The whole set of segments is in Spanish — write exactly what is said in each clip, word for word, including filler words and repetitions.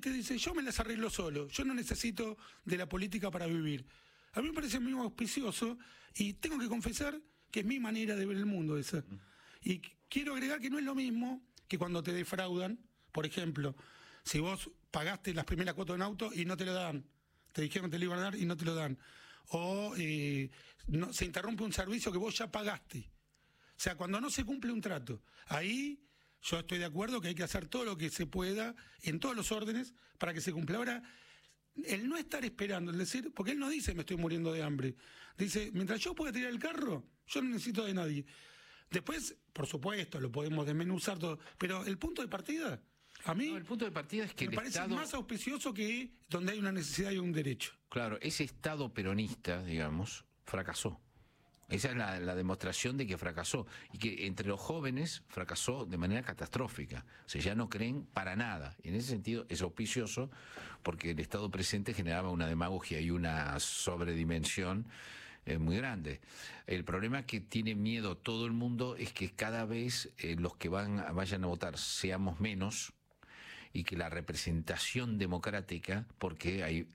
que dice, yo me las arreglo solo, yo no necesito de la política para vivir. A mí me parece muy auspicioso y tengo que confesar que es mi manera de ver el mundo esa. Y quiero agregar que no es lo mismo que cuando te defraudan. Por ejemplo, si vos pagaste las primeras cuotas de un auto y no te lo dan, te dijeron que te lo iban a dar y no te lo dan, o eh, no, se interrumpe un servicio que vos ya pagaste. O sea, cuando no se cumple un trato, ahí yo estoy de acuerdo que hay que hacer todo lo que se pueda en todos los órdenes para que se cumpla. Ahora, el no estar esperando, el decir, porque él no dice me estoy muriendo de hambre, dice, mientras yo pueda tirar el carro, yo no necesito de nadie. Después, por supuesto, lo podemos desmenuzar todo, pero el punto de partida, a mí, no, el punto de partida es que me el parece Estado... más auspicioso que donde hay una necesidad y un derecho. Claro, ese Estado peronista, digamos, fracasó. Esa es la, la demostración de que fracasó. Y que entre los jóvenes fracasó de manera catastrófica. O sea, ya no creen para nada. Y en ese sentido es auspicioso porque el Estado presente generaba una demagogia y una sobredimensión eh, muy grande. El problema que tiene miedo todo el mundo es que cada vez eh, los que van a, vayan a votar seamos menos y que la representación democrática, porque hay...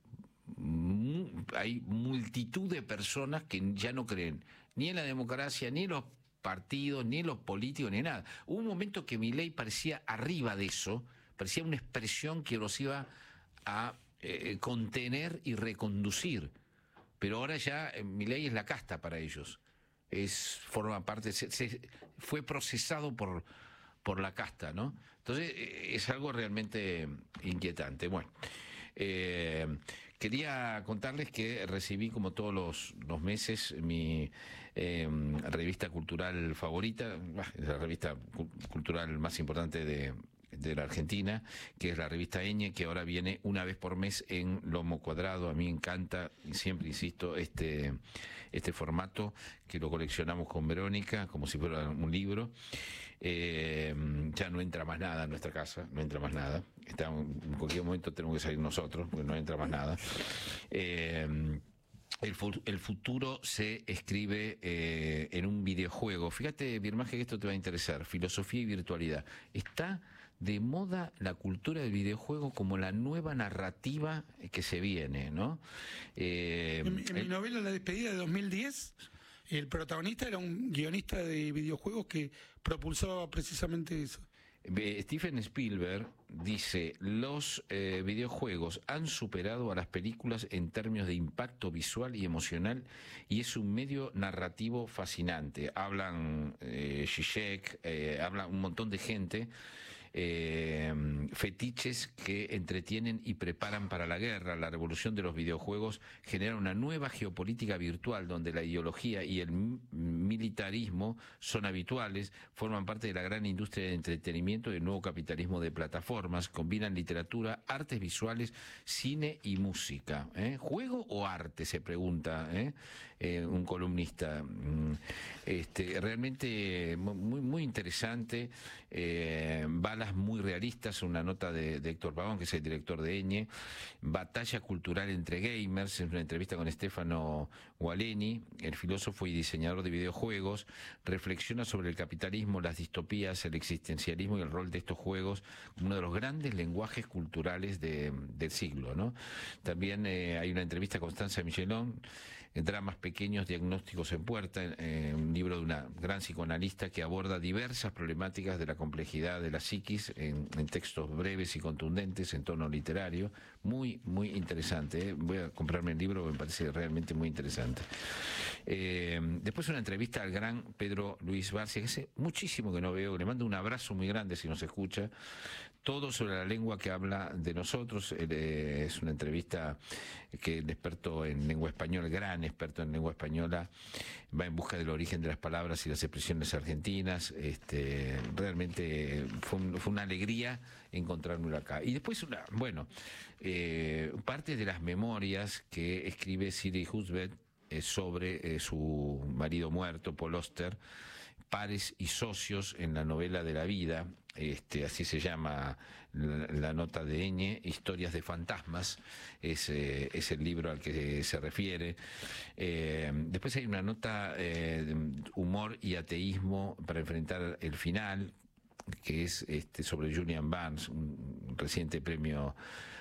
hay multitud de personas que ya no creen ni en la democracia, ni en los partidos, ni en los políticos, ni en nada. Hubo un momento que Milei parecía arriba de eso, parecía una expresión que los iba a eh, contener y reconducir, pero ahora ya eh, Milei es la casta para ellos, es forma parte, se, se, fue procesado por por la casta, ¿no? Entonces eh, es algo realmente inquietante. Bueno, eh, quería contarles que recibí, como todos los, los meses, mi eh, revista cultural favorita, la revista cu cultural más importante de, de la Argentina, que es la revista Eñe, que ahora viene una vez por mes en lomo cuadrado. A mí me encanta, y siempre insisto, este, este formato, que lo coleccionamos con Verónica, como si fuera un libro. Eh, ya no entra más nada en nuestra casa, no entra más nada. Está, en cualquier momento tenemos que salir nosotros, porque no entra más nada. Eh, El, fu el futuro se escribe eh, en un videojuego. Fíjate, Birmaje, que esto te va a interesar. Filosofía y virtualidad. Está de moda la cultura del videojuego como la nueva narrativa que se viene, ¿no? Eh, en, en el... mi novela La despedida de dos mil diez, el protagonista era un guionista de videojuegos que propulsaba precisamente eso. Steven Spielberg dice, los eh, videojuegos han superado a las películas en términos de impacto visual y emocional y es un medio narrativo fascinante. Hablan eh, Zizek, eh, habla un montón de gente, eh, fetiches que entretienen y preparan para la guerra. La revolución de los videojuegos genera una nueva geopolítica virtual donde la ideología y el militarismo son habituales, forman parte de la gran industria de entretenimiento y el nuevo capitalismo de plataformas, combinan literatura, artes visuales, cine y música. ¿eh? ¿Juego o arte? Se pregunta ¿eh? Eh, un columnista. Este, realmente muy, muy interesante, eh, balas muy realistas, una nota de, de Héctor Pavón, que es el director de Eñe, batalla cultural entre gamers, en una entrevista con Stefano Gualeni, el filósofo y diseñador de videojuegos, reflexiona sobre el capitalismo, las distopías, el existencialismo y el rol de estos juegos como uno de los grandes lenguajes culturales de, del siglo, ¿no? También eh, hay una entrevista a Constanza Michelón, Dramas pequeños, diagnósticos en puerta, eh, un libro de una gran psicoanalista que aborda diversas problemáticas de la complejidad de la psiquis en, en textos breves y contundentes, en tono literario, muy, muy interesante. ¿eh? Voy a comprarme el libro, me parece realmente muy interesante. Eh, después una entrevista al gran Pedro Luis Barcia, que hace muchísimo que no veo, le mando un abrazo muy grande si nos escucha, todo sobre la lengua que habla de nosotros. Él, eh, es una entrevista que el experto en lengua española, gran experto en lengua española, va en busca del origen de las palabras y las expresiones argentinas. Este, realmente fue, un, fue una alegría encontrármelo acá. Y después, una, bueno, eh, parte de las memorias que escribe Siri Husbeth eh, sobre eh, su marido muerto, Paul Auster, pares y socios en la novela de la vida, este, así se llama la, la nota de Eñe, Historias de fantasmas, es, eh, es el libro al que se refiere. Eh, después hay una nota eh, de humor y ateísmo para enfrentar el final, que es este, sobre Julian Barnes, un reciente premio